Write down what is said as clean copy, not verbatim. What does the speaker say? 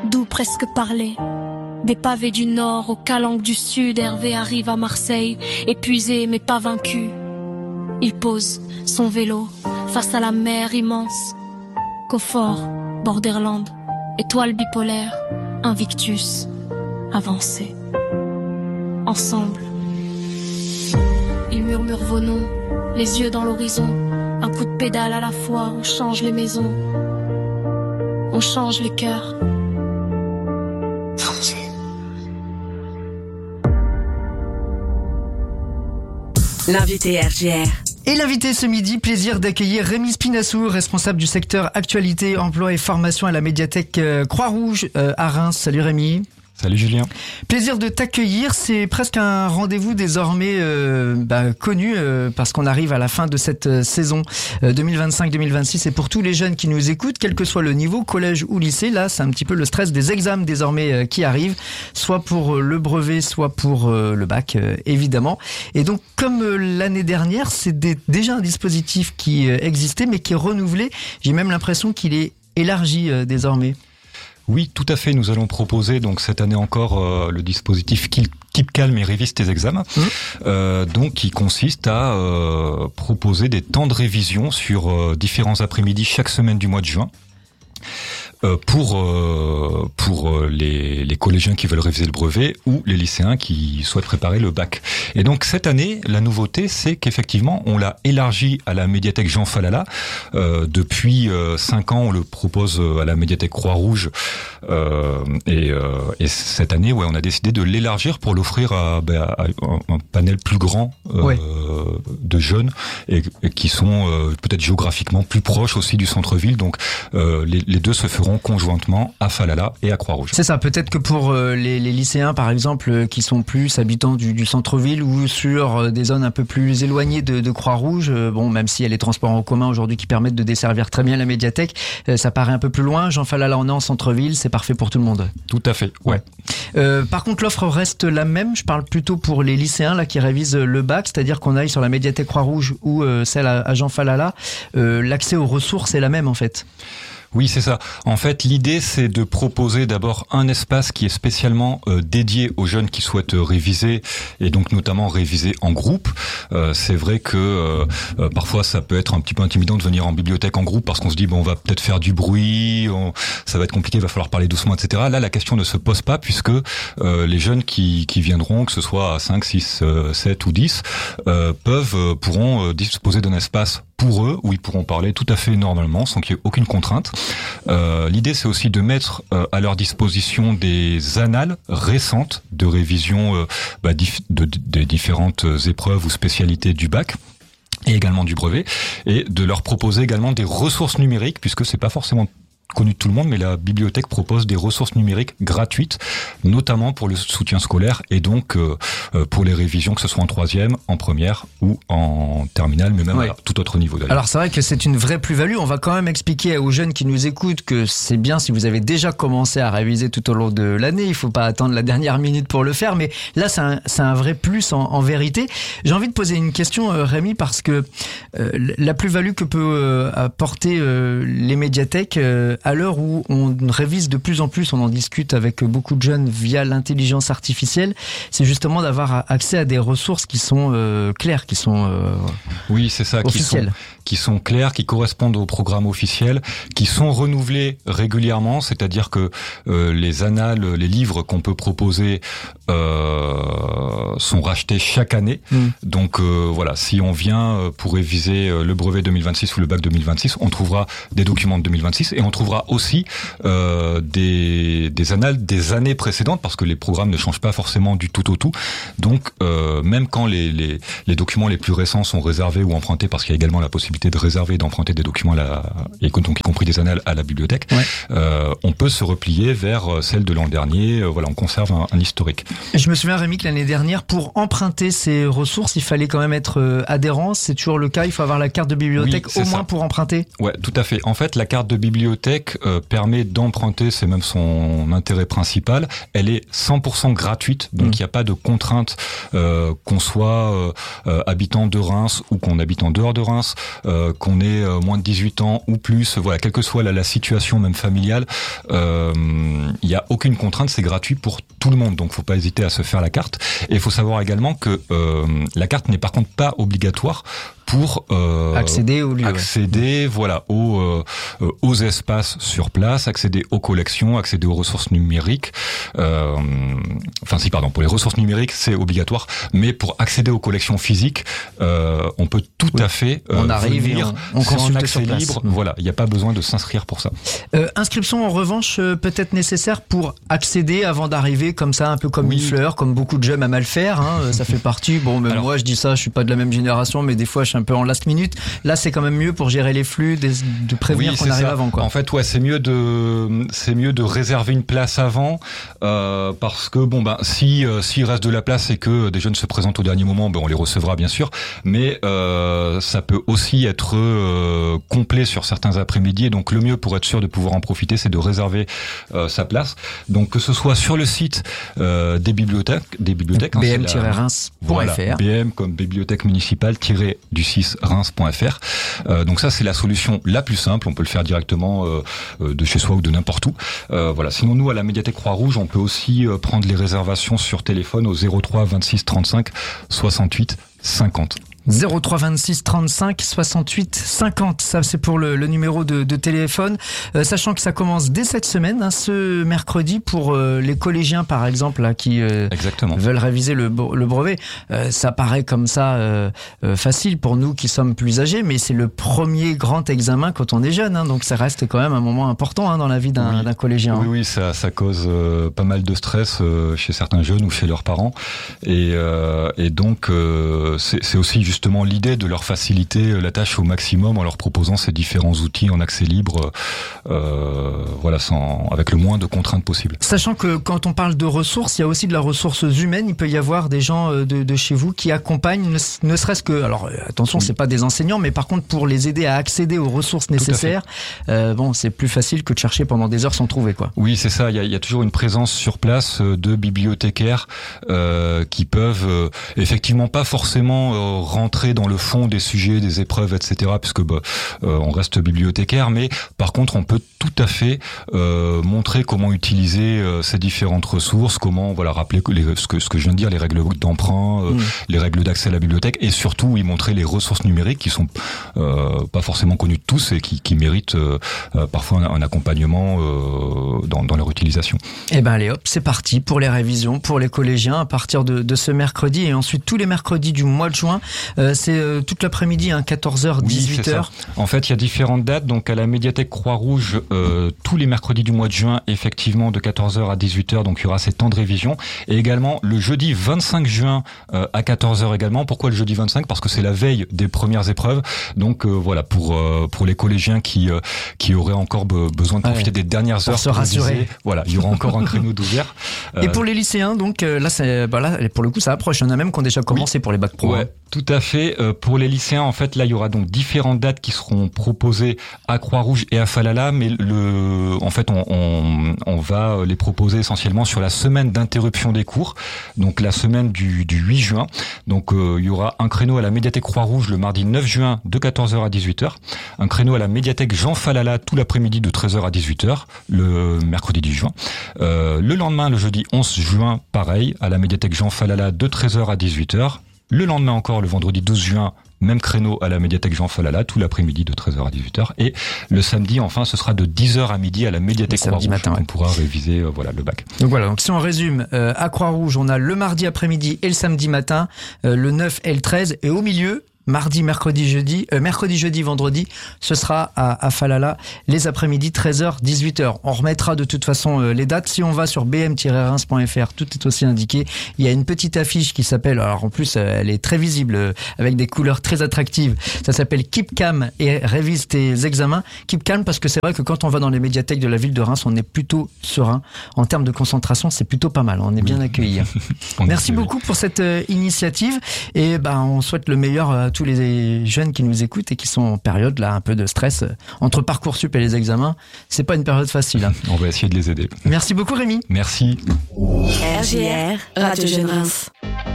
doux presque parler. Des pavés du nord aux calanques du sud, Hervé arrive à Marseille, épuisé mais pas vaincu. Il pose son vélo face à la mer immense. Confort, Borderland, étoile bipolaire, Invictus, avancé. Ensemble. Ils murmurent vos noms, les yeux dans l'horizon. Un coup de pédale à la fois, on change les maisons. On change les cœurs. L'invité RJR. Et l'invité ce midi, plaisir d'accueillir Rémi Spinassou, responsable du secteur actualité, emploi et formation à la médiathèque Croix-Rouge à Reims. Salut Rémi. Salut Julien. Plaisir de t'accueillir, c'est presque un rendez-vous désormais connu parce qu'on arrive à la fin de cette saison 2025-2026 et pour tous les jeunes qui nous écoutent, quel que soit le niveau, collège ou lycée, là c'est un petit peu le stress des examens désormais qui arrivent, soit pour le brevet, soit pour le bac évidemment. Et donc comme l'année dernière, c'est déjà un dispositif qui existait mais qui est renouvelé, j'ai même l'impression qu'il est élargi désormais. Oui, tout à fait. Nous allons proposer donc cette année encore le dispositif Keep Calm et révise tes examens, donc qui consiste à proposer des temps de révision sur différents après-midi chaque semaine du mois de juin. Pour les collégiens qui veulent réviser le brevet ou les lycéens qui souhaitent préparer le bac. Et donc cette année, la nouveauté, c'est qu'effectivement, on l'a élargi à la médiathèque Jean Falala. Depuis 5 ans, on le propose à la médiathèque Croix-Rouge. Et cette année, on a décidé de l'élargir pour l'offrir à un panel plus grand de jeunes et qui sont peut-être géographiquement plus proches aussi du centre-ville. Donc les deux se feront conjointement à Falala et à Croix-Rouge. C'est ça, peut-être que pour les lycéens par exemple qui sont plus habitants du centre-ville ou sur des zones un peu plus éloignées de Croix-Rouge, même s'il y a les transports en commun aujourd'hui qui permettent de desservir très bien la médiathèque, ça paraît un peu plus loin. Jean Falala, on est en centre-ville, c'est parfait pour tout le monde. Tout à fait, ouais. Par contre l'offre reste la même, je parle plutôt pour les lycéens là qui révisent le bac, c'est-à-dire qu'on aille sur la médiathèque Croix-Rouge ou celle à Jean Falala, l'accès aux ressources est la même en fait. Oui, c'est ça. En fait, l'idée, c'est de proposer d'abord un espace qui est spécialement dédié aux jeunes qui souhaitent réviser et donc notamment réviser en groupe. C'est vrai que parfois, ça peut être un petit peu intimidant de venir en bibliothèque en groupe parce qu'on se dit, on va peut-être faire du bruit, ça va être compliqué, il va falloir parler doucement, etc. Là, la question ne se pose pas puisque les jeunes qui viendront, que ce soit à 5, 6, 7 ou 10, pourront disposer d'un espace pour eux, où ils pourront parler tout à fait normalement, sans qu'il y ait aucune contrainte. L'idée, c'est aussi de mettre à leur disposition des annales récentes de révision des différentes épreuves ou spécialités du bac et également du brevet, et de leur proposer également des ressources numériques, puisque c'est pas forcément connu de tout le monde, mais la bibliothèque propose des ressources numériques gratuites, notamment pour le soutien scolaire et donc pour les révisions, que ce soit en troisième, en première ou en terminale, mais même à tout autre niveau d'ailleurs. Alors c'est vrai que c'est une vraie plus-value. On va quand même expliquer aux jeunes qui nous écoutent que c'est bien si vous avez déjà commencé à réviser tout au long de l'année. Il faut pas attendre la dernière minute pour le faire, mais là c'est un vrai plus en vérité. J'ai envie de poser une question, Rémi, parce que la plus-value que peut apporter les médiathèques à l'heure où on révise de plus en plus, on en discute avec beaucoup de jeunes via l'intelligence artificielle, c'est justement d'avoir accès à des ressources qui sont claires, qui sont oui, c'est ça, officielles. Qui sont claires, qui correspondent au programme officiel, qui sont renouvelées régulièrement, c'est-à-dire que les annales, les livres qu'on peut proposer sont rachetés chaque année. Donc voilà, si on vient pour réviser le brevet 2026 ou le bac 2026, on trouvera des documents de 2026 et on trouvera aussi des annales des années précédentes, parce que les programmes ne changent pas forcément du tout au tout. Donc même quand les documents les plus récents sont réservés ou empruntés, parce qu'il y a également la possibilité de réserver et d'emprunter des documents donc y compris des annales à la bibliothèque, on peut se replier vers celle de l'an dernier. On conserve un historique. Je me souviens, Rémi, que l'année dernière, pour emprunter ces ressources, il fallait quand même être adhérent. C'est toujours le cas. Il faut avoir la carte de bibliothèque au moins pour emprunter. Ouais, tout à fait. En fait, la carte de bibliothèque permet d'emprunter. C'est même son intérêt principal. Elle est 100% gratuite. Donc, il n'y a pas de contrainte qu'on soit habitant de Reims ou qu'on habite en dehors de Reims, qu'on ait moins de 18 ans ou plus. Voilà, quelle que soit la situation même familiale, il n'y a aucune contrainte. C'est gratuit pour tout le monde. Donc, faut pas hésiter à se faire la carte. Et il faut savoir également que la carte n'est par contre pas obligatoire pour accéder au lieu, voilà, aux espaces sur place, accéder aux collections, accéder aux ressources numériques. Pour les ressources numériques, c'est obligatoire, mais pour accéder aux collections physiques, on peut tout à fait on arrive venir, et on consulte accès sur place. libre. Voilà, il n'y a pas besoin de s'inscrire pour ça. Inscription en revanche peut-être nécessaire pour accéder avant d'arriver comme ça, un peu comme une fleur, comme beaucoup de jeunes aiment à le faire. Ça fait partie. Bon, même moi je dis ça, je suis pas de la même génération, mais des fois je suis un peu en last minute. Là, c'est quand même mieux pour gérer les flux, de prévenir qu'on arrive avant, quoi. En fait, c'est mieux de réserver une place avant, parce que s'il reste de la place et que des jeunes se présentent au dernier moment, on les recevra bien sûr, mais ça peut aussi être complet sur certains après-midi. Et donc, le mieux pour être sûr de pouvoir en profiter, c'est de réserver sa place. Donc, que ce soit sur le site des bibliothèques, bm-reims.fr. Voilà, BM comme bibliothèque municipale-du6 reims.fr. Donc ça, c'est la solution la plus simple. On peut le faire directement de chez soi ou de n'importe où. Voilà. Sinon, nous, à la médiathèque Croix-Rouge, on peut aussi prendre les réservations sur téléphone au 03 26 35 68 50. 03 26 35 68 50, ça c'est pour le numéro de téléphone, sachant que ça commence dès cette semaine, ce mercredi, pour les collégiens par exemple là, qui veulent réviser le brevet. Ça paraît comme ça facile pour nous qui sommes plus âgés, mais c'est le premier grand examen quand on est jeune, donc ça reste quand même un moment important dans la vie d'un collégien. Oui, ça cause pas mal de stress chez certains jeunes ou chez leurs parents, et donc c'est aussi justement l'idée de leur faciliter la tâche au maximum en leur proposant ces différents outils en accès libre, avec le moins de contraintes possibles. Sachant que quand on parle de ressources, il y a aussi de la ressource humaine. Il peut y avoir des gens de chez vous qui accompagnent, ne serait-ce que, alors attention, c'est pas des enseignants, mais par contre pour les aider à accéder aux ressources nécessaires, c'est plus facile que de chercher pendant des heures sans trouver, quoi. Oui, c'est ça. Il y a toujours une présence sur place de bibliothécaires qui peuvent effectivement pas forcément rentrer dans le fond des sujets, des épreuves, etc., puisque on reste bibliothécaire, mais par contre on peut tout à fait montrer comment utiliser ces différentes ressources, comment rappeler ce que je viens de dire, les règles d'emprunt, les règles d'accès à la bibliothèque, et surtout y montrer les ressources numériques qui sont pas forcément connues de tous et qui méritent parfois un accompagnement dans leur utilisation. Eh ben allez hop, c'est parti pour les révisions, pour les collégiens à partir de ce mercredi, et ensuite tous les mercredis du mois de juin. C'est toute l'après-midi, 14h, 18h. En fait, il y a différentes dates. Donc, à la médiathèque Croix-Rouge, tous les mercredis du mois de juin, effectivement, de 14h à 18h. Donc, il y aura ces temps de révision. Et également, le jeudi 25 juin, à 14h également. Pourquoi le jeudi 25? Parce que c'est la veille des premières épreuves. Donc, pour les collégiens qui auraient encore besoin de profiter des dernières heures. Pour se rassurer. Voilà, il y aura encore un créneau d'ouvert. Et pour les lycéens, donc, là, pour le coup, ça approche. Il y en a même qui ont déjà commencé pour les bacs pro. Ouais. Tout à fait. Pour les lycéens, en fait, là, il y aura donc différentes dates qui seront proposées à Croix-Rouge et à Falala, mais on va les proposer essentiellement sur la semaine d'interruption des cours, donc la semaine du 8 juin. Donc, il y aura un créneau à la médiathèque Croix-Rouge le mardi 9 juin de 14h à 18h, un créneau à la médiathèque Jean Falala tout l'après-midi de 13h à 18h, le mercredi 10 juin. Le lendemain, le jeudi 11 juin, pareil, à la médiathèque Jean Falala de 13h à 18h. Le lendemain encore, le vendredi 12 juin, même créneau à la médiathèque Jean Falala, tout l'après-midi de 13h à 18h. Et le samedi, enfin, ce sera de 10h à midi à la médiathèque Croix-Rouge. On pourra réviser le bac. Donc si on résume, à Croix-Rouge, on a le mardi après-midi et le samedi matin, le 9 et le 13, et au milieu, mardi, mercredi, jeudi, vendredi, ce sera à Falala, les après-midi, 13h, 18h. On remettra de toute façon les dates. Si on va sur bm-reims.fr, tout est aussi indiqué. Il y a une petite affiche qui s'appelle, alors en plus elle est très visible, avec des couleurs très attractives. Ça s'appelle Keep Calm et révise tes examens. Keep Calm parce que c'est vrai que quand on va dans les médiathèques de la ville de Reims, on est plutôt serein. En termes de concentration, c'est plutôt pas mal. On est bien accueillis. Merci beaucoup pour cette initiative et on souhaite le meilleur à tous les jeunes qui nous écoutent et qui sont en période là un peu de stress entre Parcoursup et les examens. C'est pas une période facile. On va essayer de les aider. Merci beaucoup Rémi. Merci. RJR, Radio Jeune Reims.